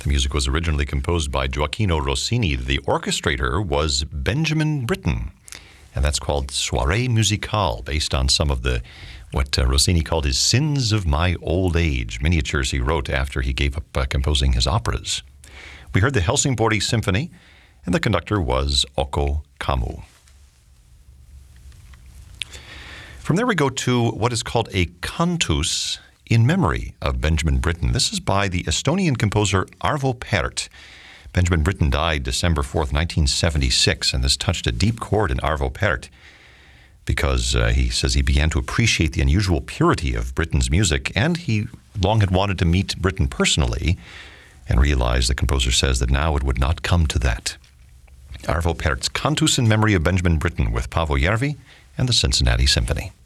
The music was originally composed by Gioacchino Rossini. The orchestrator was Benjamin Britten, and that's called Soirée Musicale, based on some of what Rossini called his sins of my old age, miniatures he wrote after he gave up composing his operas. We heard the Helsingborg Symphony, and the conductor was Occo Kammu. From there we go to what is called a cantus in memory of Benjamin Britten. This is by the Estonian composer Arvo Pärt. Benjamin Britten died December 4th, 1976, and this touched a deep chord in Arvo Pärt because he says he began to appreciate the unusual purity of Britten's music, and he long had wanted to meet Britten personally and realized, the composer says, that now it would not come to that. Arvo Pärt's Cantus in memory of Benjamin Britten with Paavo Järvi and the Cincinnati Symphony.